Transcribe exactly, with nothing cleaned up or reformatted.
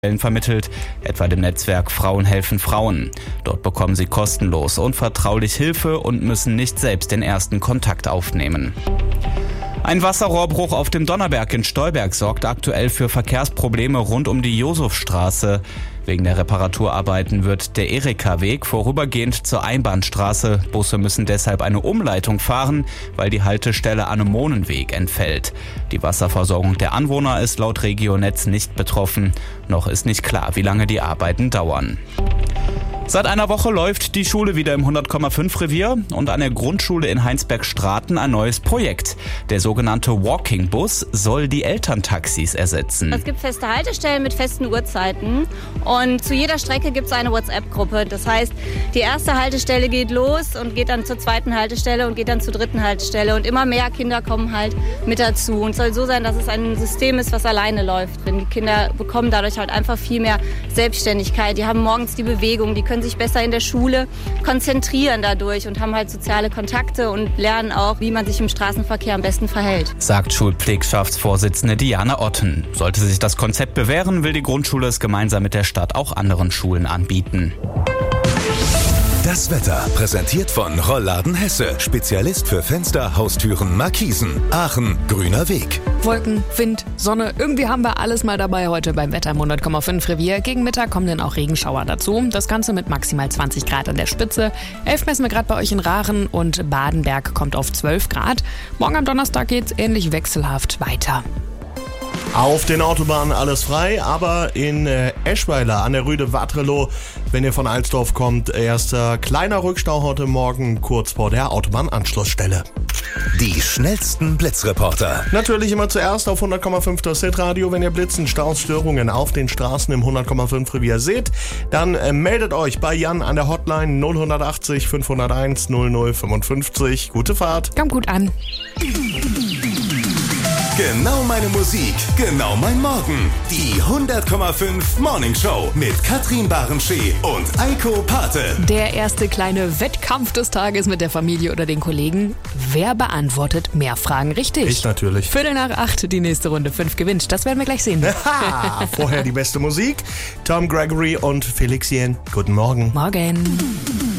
vermittelt, etwa dem Netzwerk Frauen helfen Frauen. Dort bekommen sie kostenlos und vertraulich Hilfe und müssen nicht selbst den ersten Kontakt aufnehmen. Ein Wasserrohrbruch auf dem Donnerberg in Stolberg sorgt aktuell für Verkehrsprobleme rund um die Josefstraße. Wegen der Reparaturarbeiten wird der Erika-Weg vorübergehend zur Einbahnstraße. Busse müssen deshalb eine Umleitung fahren, weil die Haltestelle Anemonenweg entfällt. Die Wasserversorgung der Anwohner ist laut Regionetz nicht betroffen. Noch ist nicht klar, wie lange die Arbeiten dauern. Seit einer Woche läuft die Schule wieder im hundert Komma fünf Revier und an der Grundschule in Heinsberg-Straten ein neues Projekt. Der sogenannte Walking Bus soll die Elterntaxis ersetzen. Es gibt feste Haltestellen mit festen Uhrzeiten und zu jeder Strecke gibt es eine WhatsApp-Gruppe. Das heißt, die erste Haltestelle geht los und geht dann zur zweiten Haltestelle und geht dann zur dritten Haltestelle und immer mehr Kinder kommen halt mit dazu. Und es soll so sein, dass es ein System ist, was alleine läuft. Denn die Kinder bekommen dadurch halt einfach viel mehr Selbstständigkeit. Die haben morgens die Bewegung, die können sich besser in der Schule konzentrieren dadurch und haben halt soziale Kontakte und lernen auch, wie man sich im Straßenverkehr am besten verhält. Sagt Schulpflegschaftsvorsitzende Diana Otten. Sollte sich das Konzept bewähren, will die Grundschule es gemeinsam mit der Stadt auch anderen Schulen anbieten. Das Wetter präsentiert von Rollladen Hesse. Spezialist für Fenster, Haustüren, Markisen. Aachen, grüner Weg. Wolken, Wind, Sonne, irgendwie haben wir alles mal dabei heute beim Wetter im hundert Komma fünf Revier. Gegen Mittag kommen dann auch Regenschauer dazu. Das Ganze mit maximal zwanzig Grad an der Spitze. elf messen wir gerade bei euch in Rachen und Badenberg kommt auf zwölf Grad. Morgen am Donnerstag geht's ähnlich wechselhaft weiter. Auf den Autobahnen alles frei, aber in äh, Eschweiler an der Rüde Watrelo, wenn ihr von Alsdorf kommt, erster kleiner Rückstau heute Morgen kurz vor der Autobahnanschlussstelle. Die schnellsten Blitzreporter. Natürlich immer zuerst auf hundert Komma fünf das Hitradio. Wenn ihr Blitzen, Staus, Störungen auf den Straßen im hundert Komma fünf Revier seht, dann äh, meldet euch bei Jan an der Hotline null achtzig fünfhunderteins null null fünfundfünfzig. Gute Fahrt. Kommt gut an. Genau meine Musik, genau mein Morgen. Die hundert Komma fünf Morning Show mit Katrin Barenschee und Eiko Pate. Der erste kleine Wettkampf des Tages mit der Familie oder den Kollegen. Wer beantwortet mehr Fragen richtig? Ich natürlich. Viertel nach acht, die nächste Runde. Fünf gewinnt. Das werden wir gleich sehen. Ha, vorher die beste Musik. Tom Gregory und Felix Jähn. Guten Morgen. Morgen.